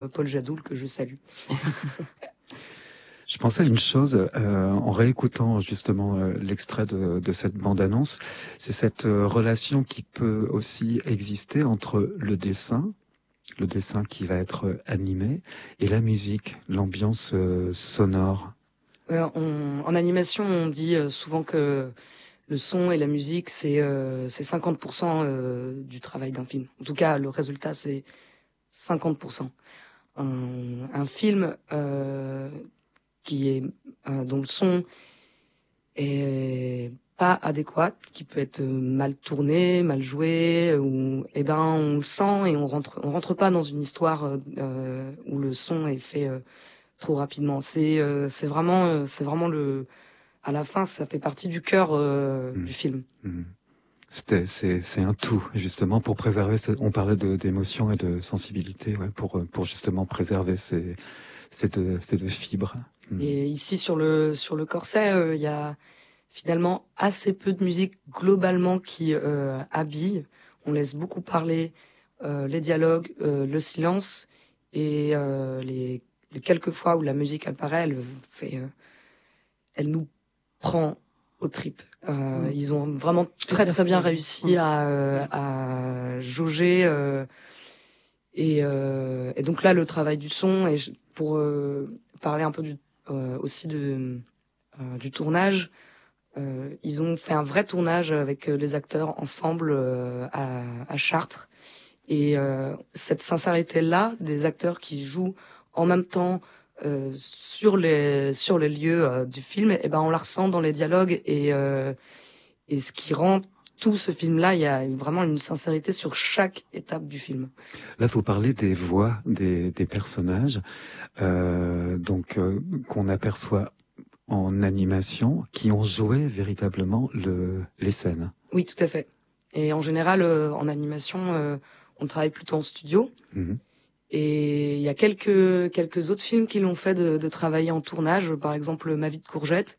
Paul Jadoul, que je salue. Je pensais à une chose en réécoutant justement l'extrait de cette bande-annonce, c'est cette relation qui peut aussi exister entre le dessin qui va être animé, et la musique, l'ambiance sonore. En animation, on dit souvent que le son et la musique, c'est 50% du travail d'un film. En tout cas, le résultat, c'est 50%. Un film qui est dont le son est pas adéquat, qui peut être mal tourné, mal joué, ou on le sent et on rentre pas dans une histoire où le son est fait trop rapidement. C'est vraiment le à la fin, ça fait partie du cœur du film. C'est un tout, justement, pour préserver, on parlait d'émotion et de sensibilité, ouais, pour justement préserver ces deux fibres. Et ici, sur le corset, il y a finalement assez peu de musique globalement qui habille. On laisse beaucoup parler les dialogues, le silence, et les quelques fois où la musique apparaît, elle nous prend aux tripes. Ils ont vraiment très très bien réussi à jauger et donc là le travail du son, et pour parler un peu aussi du tournage, ils ont fait un vrai tournage avec les acteurs ensemble à Chartres, et cette sincérité là des acteurs qui jouent en même temps sur les lieux du film, et ben on la ressent dans les dialogues, et ce qui rend tout ce film-là, il y a vraiment une sincérité sur chaque étape du film. Là, vous parlez des voix des personnages, qu'on aperçoit en animation, qui ont joué véritablement les scènes. Oui, tout à fait. Et en général, en animation, on travaille plutôt en studio. Mmh. Et il y a quelques autres films qui l'ont fait de travailler en tournage, par exemple Ma vie de courgette.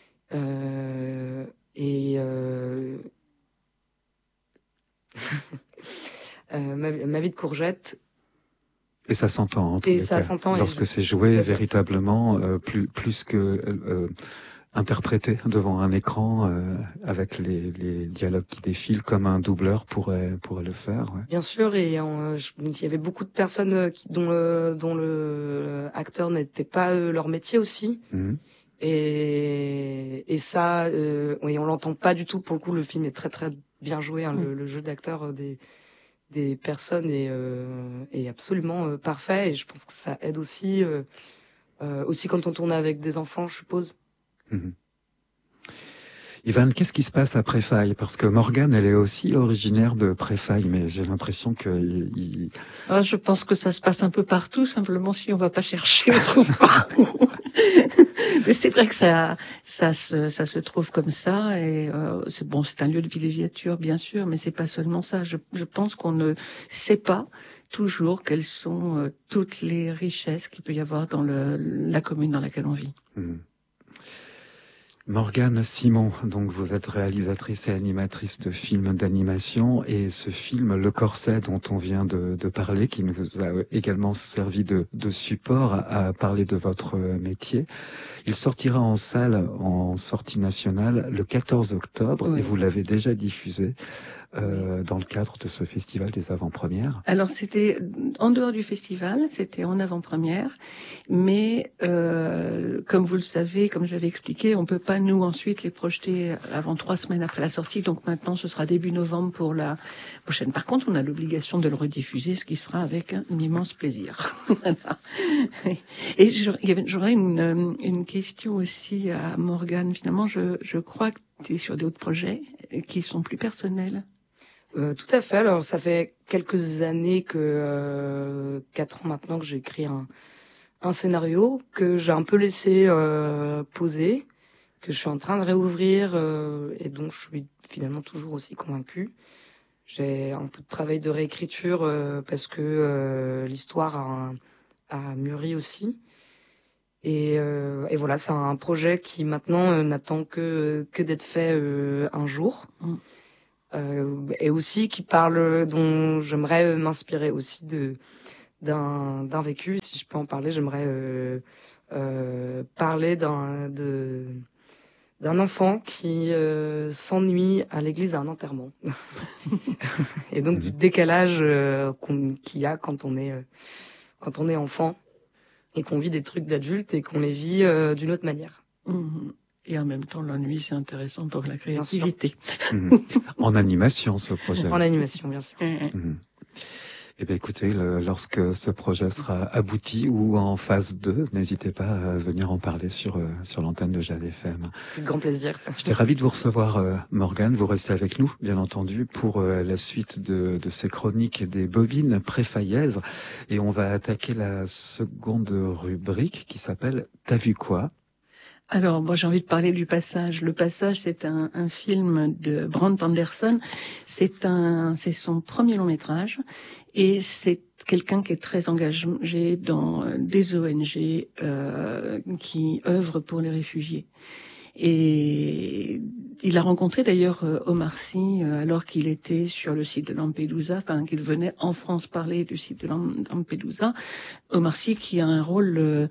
Ma vie de courgette. Et ça s'entend en tous les cas. Lorsque c'est joué véritablement, plus que interprété devant un écran avec les dialogues qui défilent comme un doubleur pourrait le faire. Ouais. Bien sûr, et il y avait beaucoup de personnes dont le acteur n'était pas leur métier aussi. Mmh. Et ça, oui, on l'entend pas du tout. Pour le coup, le film est très très bien joué. Hein, le jeu d'acteur des personnes est absolument parfait, et je pense que ça aide aussi quand on tourne avec des enfants, je suppose. Mmh. Ivan, qu'est-ce qui se passe à Préfaille? Parce que Morgane, elle est aussi originaire de Préfaille, mais j'ai l'impression que... je pense que ça se passe un peu partout, simplement si on va pas chercher, on trouve pas. Mais c'est vrai que ça se trouve comme ça, et c'est un lieu de villégiature, bien sûr, mais c'est pas seulement ça. Je pense qu'on ne sait pas toujours quelles sont toutes les richesses qu'il peut y avoir dans la commune dans laquelle on vit. Mmh. Morgane Simon, donc vous êtes réalisatrice et animatrice de films d'animation, et ce film Le Corset dont on vient de parler, qui nous a également servi de support à parler de votre métier, il sortira en salle en sortie nationale le 14 octobre, oui. Et vous l'avez déjà diffusé dans le cadre de ce festival des avant-premières. Alors c'était en dehors du festival, c'était en avant-première, mais comme vous le savez, comme j'avais expliqué, on peut pas nous ensuite les projeter avant 3 semaines après la sortie, donc maintenant ce sera début novembre pour la prochaine. Par contre, on a l'obligation de le rediffuser, ce qui sera avec un immense plaisir. Et j'aurais une question aussi à Morgane. Finalement, je crois que tu es sur d'autres projets qui sont plus personnels. Tout à fait. Alors, ça fait quelques années 4 ans maintenant que j'ai écrit un scénario que j'ai un peu laissé poser, que je suis en train de réouvrir, et dont je suis finalement toujours aussi convaincue. J'ai un peu de travail de réécriture parce que l'histoire a mûri aussi. Et voilà, c'est un projet qui maintenant n'attend que d'être fait un jour. Et aussi qui parle, dont j'aimerais m'inspirer aussi de d'un vécu. Si je peux en parler, j'aimerais parler d'un enfant qui s'ennuie à l'église à un enterrement. Et donc du décalage qu'il y a quand on est enfant et qu'on vit des trucs d'adultes et qu'on les vit d'une autre manière. Et en même temps, l'ennui, c'est intéressant pour la créativité. En animation, ce projet. En animation, bien sûr. Eh bien, écoutez, lorsque ce projet sera abouti ou en phase 2, n'hésitez pas à venir en parler sur l'antenne de Jade FM. Avec grand plaisir. J'étais ravi de vous recevoir, Morgane. Vous restez avec nous, bien entendu, pour la suite de ces chroniques des bobines préfaillaises. Et on va attaquer la seconde rubrique qui s'appelle « T'as vu quoi ?» Alors, moi, j'ai envie de parler du Passage. Le Passage, c'est un film de Brant Anderson. C'est son premier long métrage. Et c'est quelqu'un qui est très engagé dans des ONG qui œuvrent pour les réfugiés. Et il a rencontré d'ailleurs Omar Sy alors qu'il était sur le site de Lampedusa, enfin qu'il venait en France parler du site de Lampedusa. Omar Sy qui a un rôle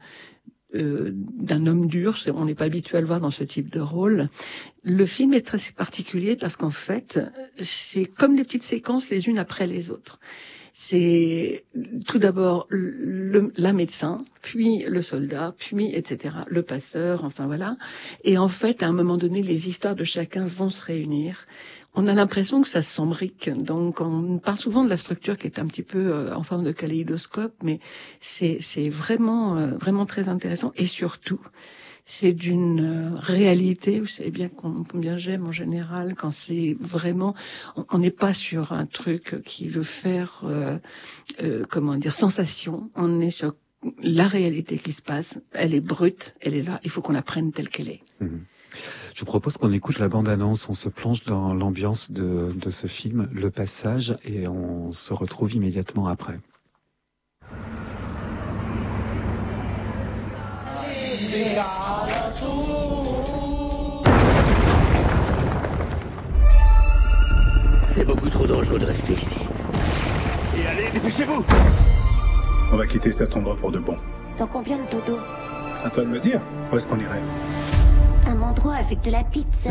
d'un homme dur, on n'est pas habitué à le voir dans ce type de rôle. Le film est très particulier parce qu'en fait, c'est comme des petites séquences les unes après les autres. C'est tout d'abord la médecin, puis le soldat, puis etc., le passeur, enfin voilà. Et en fait, à un moment donné, les histoires de chacun vont se réunir. On a l'impression que ça s'embrique. Donc, on parle souvent de la structure qui est un petit peu en forme de kaléidoscope, mais c'est vraiment très intéressant. Et surtout, c'est d'une réalité. Vous savez bien combien j'aime en général quand c'est vraiment. On n'est pas sur un truc qui veut faire, sensation. On est sur la réalité qui se passe. Elle est brute, elle est là. Il faut qu'on la prenne telle qu'elle est. Je vous propose qu'on écoute la bande-annonce, on se plonge dans l'ambiance de ce film, Le Passage, et on se retrouve immédiatement après. C'est beaucoup trop dangereux de rester ici. Et allez, dépêchez-vous! On va quitter cet endroit pour de bon. Dans combien de dodo? À toi de me dire, où est-ce qu'on irait? Un endroit avec de la pizza.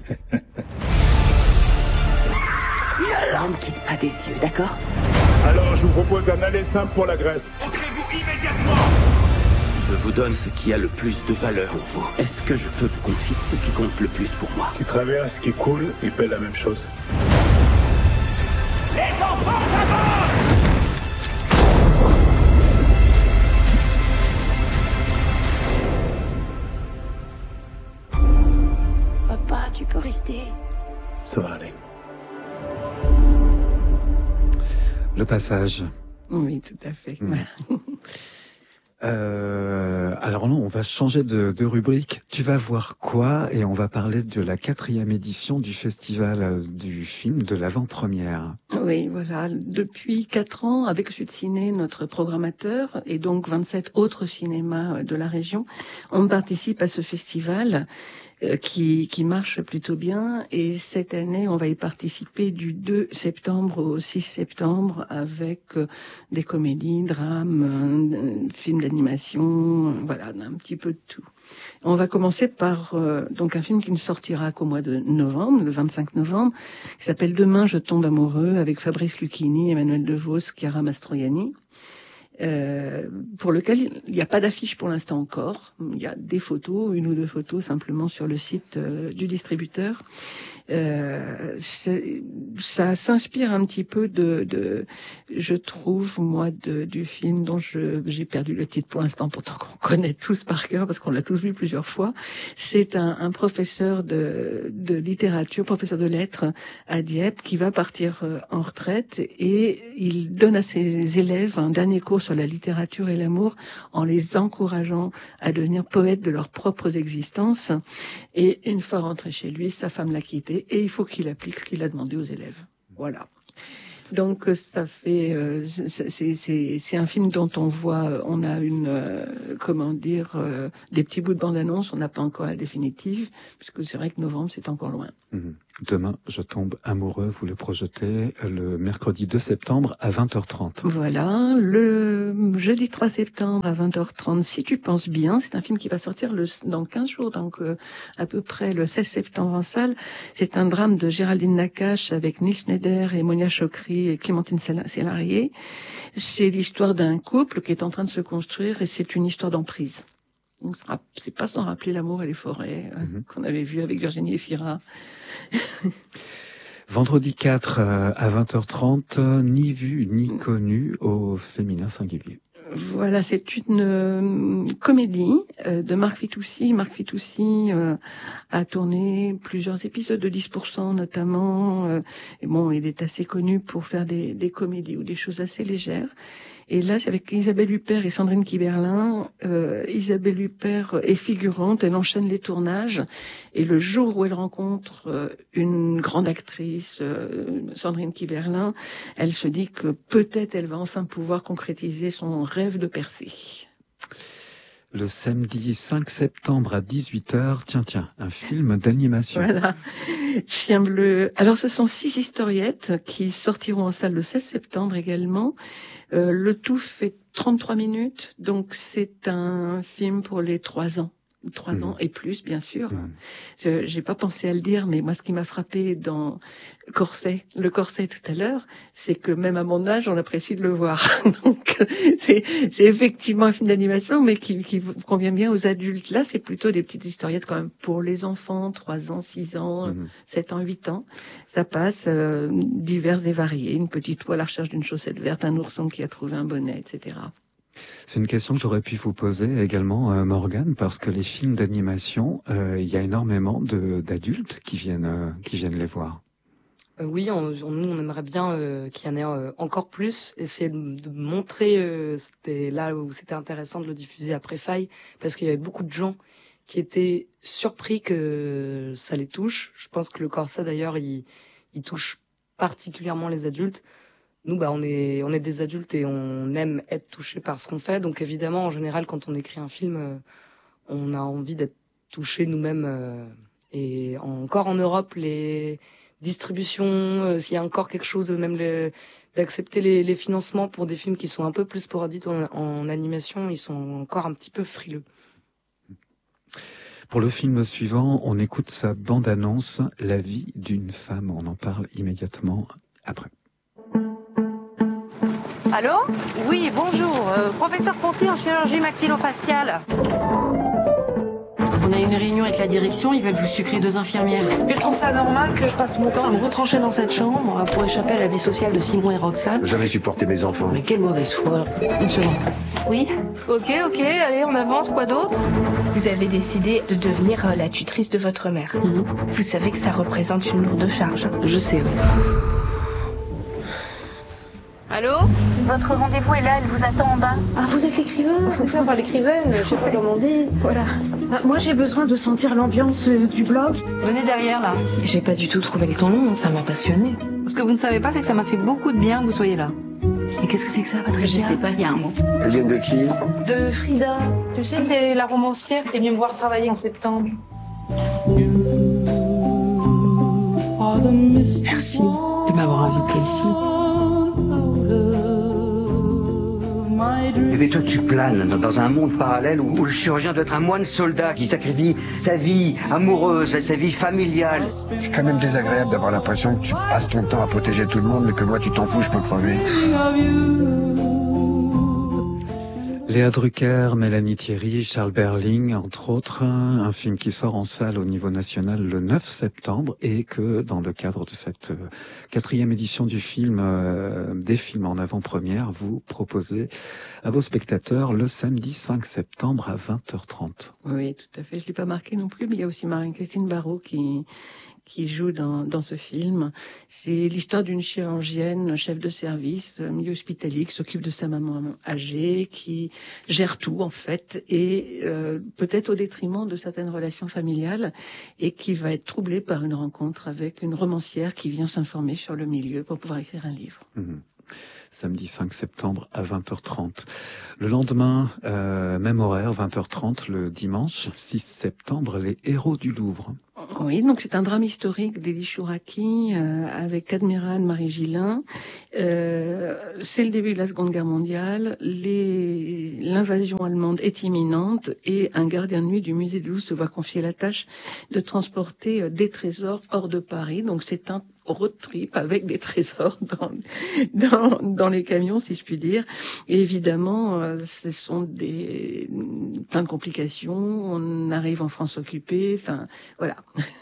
Ne me quitte pas des yeux, d'accord? Alors, je vous propose un aller simple pour la Grèce. Entrez-vous immédiatement! Je vous donne ce qui a le plus de valeur pour vous. Est-ce que je peux vous confier ce qui compte le plus pour moi? Qui traverse, qui coule, ils paient la même chose. Les enfants d'abord! Papa, tu peux rester. Ça va aller. Le Passage. Oui, tout à fait. Alors non, on va changer de rubrique. Tu vas voir quoi? Et on va parler de la 4e édition du festival du film de l'avant-première. Oui, voilà. Depuis 4 ans, avec Sud Ciné, notre programmateur, et donc 27 autres cinémas de la région, on participe à ce festival qui marche plutôt bien. Et cette année, on va y participer du 2 septembre au 6 septembre avec des comédies, drames, films d'animation, voilà, un petit peu de tout. On va commencer par donc un film qui ne sortira qu'au mois de novembre, le 25 novembre, qui s'appelle Demain je tombe amoureux, avec Fabrice Lucchini, Emmanuel Devos, Chiara Mastroianni. Pour lequel il n'y a pas d'affiche pour l'instant encore. Il y a des photos, 1 ou 2 photos simplement sur le site du distributeur. Ça s'inspire un petit peu je trouve, moi, du film dont j'ai perdu le titre pour l'instant, pourtant qu'on connaît tous par cœur parce qu'on l'a tous vu plusieurs fois. C'est un professeur de littérature, professeur de lettres à Dieppe, qui va partir en retraite, et il donne à ses élèves un dernier cours sur la littérature et l'amour en les encourageant à devenir poètes de leurs propres existences. Et une fois rentré chez lui, sa femme l'a quitté, et il faut qu'il applique ce qu'il a demandé aux élèves. Voilà. Donc ça fait, c'est un film dont on voit, on a des petits bouts de bande-annonce. On n'a pas encore la définitive, puisque c'est vrai que novembre c'est encore loin. Demain, je tombe amoureux, vous le projetez le mercredi 2 septembre à 20h30. Voilà, le jeudi 3 septembre à 20h30, Si tu penses bien, c'est un film qui va sortir dans 15 jours, donc à peu près le 16 septembre en salle. C'est un drame de Géraldine Nakache avec Neil Schneider et Monia Chokri et Clémentine Sélarié. C'est l'histoire d'un couple qui est en train de se construire et c'est une histoire d'emprise. Donc c'est pas sans rappeler L'amour et les forêts qu'on avait vu avec Virginie Efira. Vendredi 4 à 20h30, ni vu ni connu au féminin singulier. Voilà, c'est une comédie de Marc Fitoussi. Marc Fitoussi a tourné plusieurs épisodes de 10% notamment. Et bon, il est assez connu pour faire des comédies ou des choses assez légères. Et là, c'est avec Isabelle Huppert et Sandrine Kiberlin. Isabelle Huppert est figurante, elle enchaîne les tournages. Et le jour où elle rencontre une grande actrice, Sandrine Kiberlin, elle se dit que peut-être elle va enfin pouvoir concrétiser son rêve de percer. Le samedi 5 septembre à 18h, tiens, un film d'animation. Voilà, Chien bleu. Alors, ce sont 6 historiettes qui sortiront en salle le 16 septembre également. Le tout fait 33 minutes, donc c'est un film pour les 3 ans. 3 ans et plus, bien sûr. J'ai pas pensé à le dire, mais moi, ce qui m'a frappé dans le corset tout à l'heure, c'est que même à mon âge, on apprécie de le voir. Donc, c'est effectivement un film d'animation, mais qui convient bien aux adultes. Là, c'est plutôt des petites historiettes quand même pour les enfants, 3 ans, 6 ans, 7 ans, 8 ans. Ça passe, divers et variés. Une petite oie à la recherche d'une chaussette verte, un ourson qui a trouvé un bonnet, etc. C'est une question que j'aurais pu vous poser également, Morgane, parce que les films d'animation, il y a énormément d'adultes qui viennent les voir. Oui, nous on aimerait bien qu'il y en ait encore plus, essayer de montrer, c'était là où c'était intéressant de le diffuser après Faille, parce qu'il y avait beaucoup de gens qui étaient surpris que ça les touche. Je pense que le corset d'ailleurs, il touche particulièrement les adultes. Nous, on est des adultes et on aime être touchés par ce qu'on fait. Donc évidemment, en général, quand on écrit un film, on a envie d'être touchés nous-mêmes. Et encore en Europe, les distributions, s'il y a encore quelque chose, même d'accepter les financements pour des films qui sont un peu plus sporadiques en animation, ils sont encore un petit peu frileux. Pour le film suivant, on écoute sa bande-annonce, La vie d'une femme. On en parle immédiatement après. Allô ? Oui, bonjour. Professeur Ponty en chirurgie maxillofaciale. On a une réunion avec la direction, ils veulent vous sucrer 2 infirmières. Je trouve ça normal que je passe mon temps à me retrancher dans cette chambre pour échapper à la vie sociale de Simon et Roxane. Jamais supporté mes enfants. Mais quelle mauvaise foi. Une seconde. Oui ? Ok, allez, on avance, quoi d'autre ? Vous avez décidé de devenir la tutrice de votre mère. Vous savez que ça représente une lourde charge. Je sais, oui. Allô ? Votre rendez-vous est là, elle vous attend en bas. Ah, vous êtes l'écrivain, c'est ça, l'écrivaine, je sais pas comment on dit. Voilà. Moi, j'ai besoin de sentir l'ambiance du blog. Venez derrière, là. J'ai pas du tout trouvé le ton long, ça m'a passionné. Ce que vous ne savez pas, c'est que ça m'a fait beaucoup de bien que vous soyez là. Et qu'est-ce que c'est que ça, Patricia ? Je sais pas, il y a un mot. Elles viennent de qui ? De Frida. Tu sais, c'est la romancière qui est venue me voir travailler en septembre. Merci de m'avoir invitée ici. Et toi, tu planes dans un monde parallèle où le chirurgien doit être un moine soldat qui sacrifie sa vie amoureuse, sa vie familiale. C'est quand même désagréable d'avoir l'impression que tu passes ton temps à protéger tout le monde, mais que moi, tu t'en fous, je peux crever. Léa Drucker, Mélanie Thierry, Charles Berling, entre autres, un film qui sort en salle au niveau national le 9 septembre et que dans le cadre de cette 4e édition du film, des films en avant-première, vous proposez à vos spectateurs le samedi 5 septembre à 20h30. Oui, tout à fait. Je l'ai pas marqué non plus, mais il y a aussi Marie-Christine Barrault qui joue dans ce film. C'est l'histoire d'une chirurgienne, chef de service, milieu hospitalier, qui s'occupe de sa maman âgée, qui gère tout en fait, et peut-être au détriment de certaines relations familiales, et qui va être troublée par une rencontre avec une romancière qui vient s'informer sur le milieu pour pouvoir écrire un livre. Samedi 5 septembre à 20h30. Le lendemain, même horaire, 20h30, le dimanche 6 septembre, Les Héros du Louvre. Oui, donc c'est un drame historique d'Elie Chouraki avec Cadmeran, Marie Gillin. C'est le début de la Seconde Guerre mondiale. L'invasion allemande est imminente et un gardien de nuit du musée de Louvre se voit confier la tâche de transporter des trésors hors de Paris. Donc c'est un road trip avec des trésors dans les camions, si je puis dire. Et évidemment, ce sont plein de complications. On arrive en France occupée. Enfin, voilà.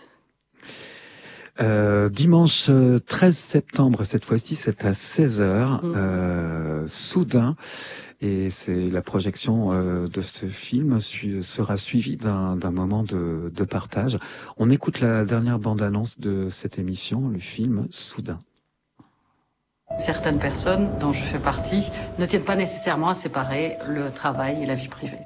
Dimanche 13 septembre, cette fois-ci, c'est à 16h, Soudain. Et c'est la projection de ce film sera suivie d'un moment de partage. On écoute la dernière bande-annonce de cette émission, le film Soudain. Certaines personnes, dont je fais partie, ne tiennent pas nécessairement à séparer le travail et la vie privée.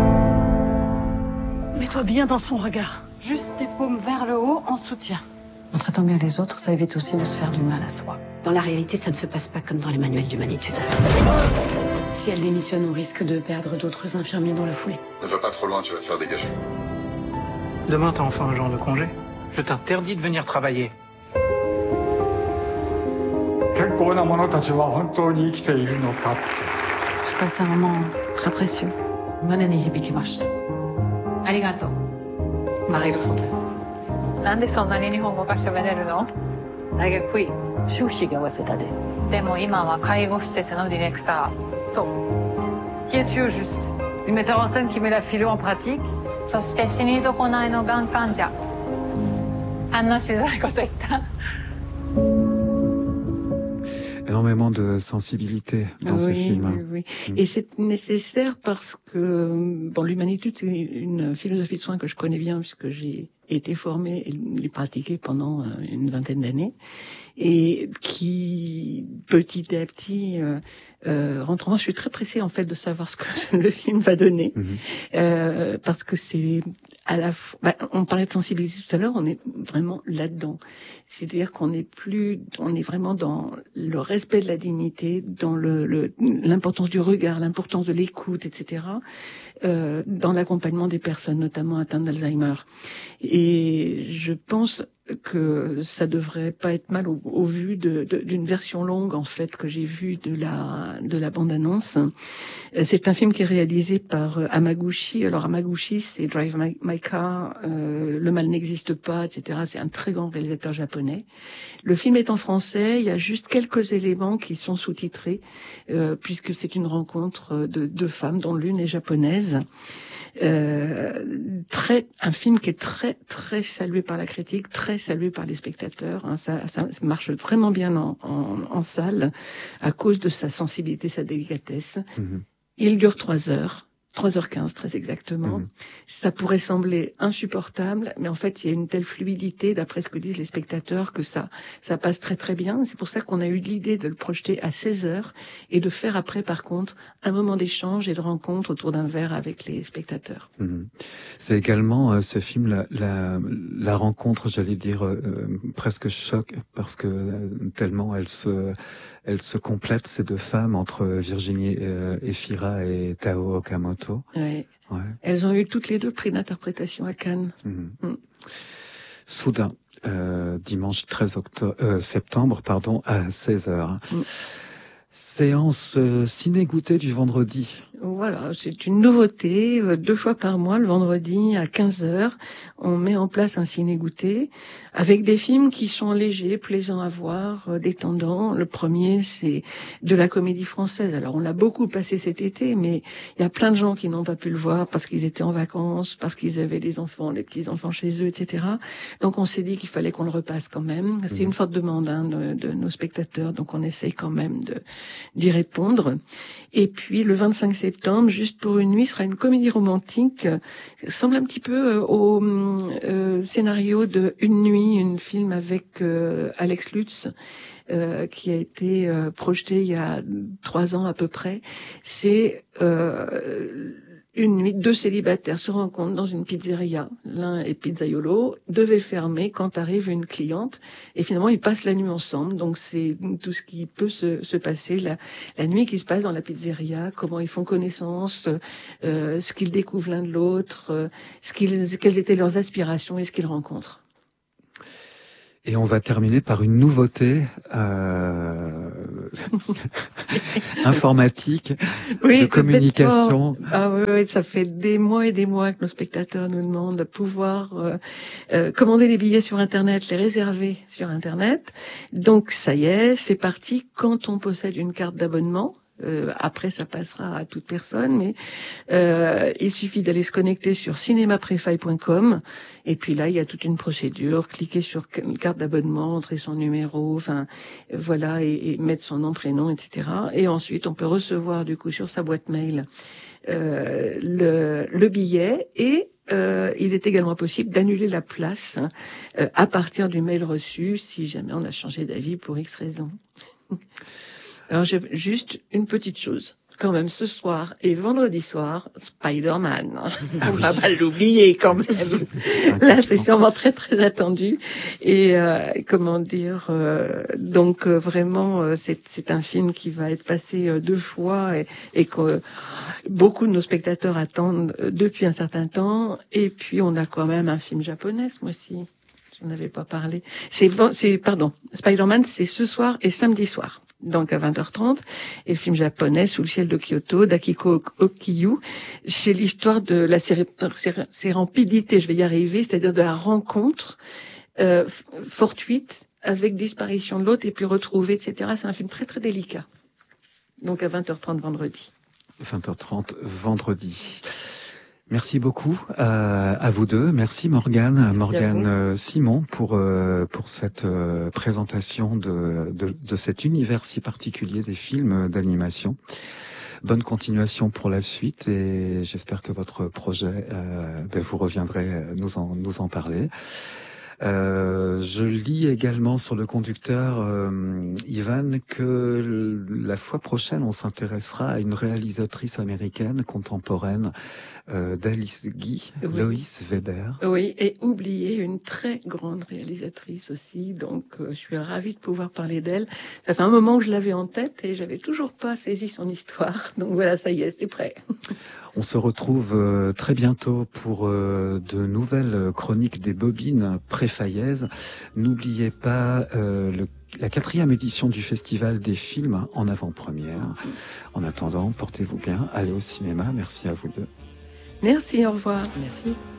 Mets-toi bien dans son regard. Juste tes paumes vers le haut en soutien. En traitant bien les autres, ça évite aussi de se faire du mal à soi. Dans la réalité, ça ne se passe pas comme dans les manuels d'humanitude. Si elle démissionne, on risque de perdre d'autres infirmiers dans la foulée. Ne va pas trop loin, tu vas te faire dégager. Demain, t'as enfin un jour de congé. Je t'interdis de venir travailler. Je passe un moment très précieux. Arigato. Marie Le Fontaine. なんでそんなに日本語が喋れるの？ 大学来い。修士が早稲田で。 でも今は介護施設のディレクター。 そう。Qui es-tu au juste? Une metteur en scène qui met la philo en pratique? そして死に損ないのがん患者。あんなしづらいこと言った。 Énormément de sensibilité dans ce film. Oui. Et c'est nécessaire parce que l'humanitude, c'est une philosophie de soins que je connais bien puisque j'ai été formée et l'ai pratiquée pendant une vingtaine d'années et qui petit à petit rentre en moi. Je suis très pressée en fait de savoir ce que le film va donner parce que c'est à la fois, on parlait de sensibilité tout à l'heure, on est vraiment là-dedans. C'est-à-dire qu'on est vraiment dans le respect de la dignité, dans l'importance du regard, l'importance de l'écoute, etc., dans l'accompagnement des personnes, notamment atteintes d'Alzheimer. Et je pense que ça devrait pas être mal au vu d'une version longue en fait que j'ai vue de la bande-annonce. C'est un film qui est réalisé par Hamaguchi. Alors Hamaguchi, c'est Drive My Car, Le mal n'existe pas, etc. C'est un très grand réalisateur japonais. Le film est en français. Il y a juste quelques éléments qui sont sous-titrés puisque c'est une rencontre de deux femmes dont l'une est japonaise. Un film qui est très très salué par la critique, très salué par les spectateurs. Hein, ça marche vraiment bien en salle à cause de sa sensibilité, sa délicatesse. Il dure 3 heures. 3h15 très exactement. Ça pourrait sembler insupportable, mais en fait, il y a une telle fluidité, d'après ce que disent les spectateurs, que ça passe très très bien. C'est pour ça qu'on a eu l'idée de le projeter à 16h et de faire après, par contre, un moment d'échange et de rencontre autour d'un verre avec les spectateurs. C'est également ce film, la rencontre, j'allais dire, presque choc, parce que tellement elle se complète, ces deux femmes, entre Virginie Efira et Tao Okamoto. Ouais. Elles ont eu toutes les deux prix d'interprétation à Cannes. Soudain, dimanche 13 septembre, à 16h. Séance ciné-goûter du vendredi. Voilà, c'est une nouveauté. 2 fois par mois, le vendredi à 15h, on met en place un ciné-goûter avec des films qui sont légers, plaisants à voir, détendants. Le premier, c'est de la comédie française. Alors, on l'a beaucoup passé cet été, mais il y a plein de gens qui n'ont pas pu le voir parce qu'ils étaient en vacances, parce qu'ils avaient des petits-enfants chez eux, etc. Donc, on s'est dit qu'il fallait qu'on le repasse quand même. C'est une forte demande de nos spectateurs, donc on essaye quand même d'y répondre. Et puis, le 25 septembre, juste pour une nuit, sera une comédie romantique. Ça ressemble un petit peu au scénario de Une nuit, un film avec Alex Lutz, qui a été projeté il y a 3 ans à peu près. C'est une nuit, 2 célibataires se rencontrent dans une pizzeria. L'un est pizzaiolo, devait fermer quand arrive une cliente. Et finalement, ils passent la nuit ensemble. Donc, c'est tout ce qui peut se passer la nuit qui se passe dans la pizzeria, comment ils font connaissance, ce qu'ils découvrent l'un de l'autre, quelles étaient leurs aspirations et ce qu'ils rencontrent. Et on va terminer par une nouveauté informatique, de communication. Ah oui, ça fait des mois et des mois que nos spectateurs nous demandent de pouvoir commander les billets sur Internet, les réserver sur Internet. Donc ça y est, c'est parti. Quand on possède une carte d'abonnement, après ça passera à toute personne, mais il suffit d'aller se connecter sur cinémaprefaille.com et puis là il y a toute une procédure, cliquer sur une carte d'abonnement, entrer son numéro, enfin voilà, et mettre son nom, prénom, etc. Et ensuite on peut recevoir du coup sur sa boîte mail le billet et il est également possible d'annuler la place à partir du mail reçu si jamais on a changé d'avis pour X raison. Alors j'ai juste une petite chose. Quand même, ce soir et vendredi soir, Spider-Man. On va pas l'oublier quand même. Là, c'est sûrement très très attendu. Et comment dire, donc vraiment, c'est un film qui va être passé 2 fois et que beaucoup de nos spectateurs attendent depuis un certain temps. Et puis on a quand même un film japonais ce mois-ci. Je n'en avais pas parlé. Spider-Man, c'est ce soir et samedi soir. Donc à 20h30, et le film japonais Sous le ciel de Kyoto d'Akiko Okiyu, c'est l'histoire de la sérendipité, je vais y arriver, c'est-à-dire de la rencontre fortuite avec disparition de l'autre et puis retrouvée, etc. C'est un film très très délicat. Donc à 20h30 vendredi. 20h30 vendredi. Merci beaucoup à vous deux. Merci Morgane Simon pour cette présentation de cet univers si particulier des films d'animation. Bonne continuation pour la suite et j'espère que votre projet, vous reviendrez nous en parler. Je lis également sur le conducteur Ivan que la fois prochaine on s'intéressera à une réalisatrice américaine contemporaine d'Alice Guy, oui. Lois Weber. Oui, et oubliez une très grande réalisatrice aussi, donc je suis ravie de pouvoir parler d'elle. Ça fait un moment que je l'avais en tête et j'avais toujours pas saisi son histoire, donc voilà, ça y est, c'est prêt. On se retrouve très bientôt pour de nouvelles chroniques des bobines préfayaises. N'oubliez pas la 4e édition du Festival des films en avant-première. En attendant, portez-vous bien, allez au cinéma. Merci à vous deux. Merci, au revoir. Merci.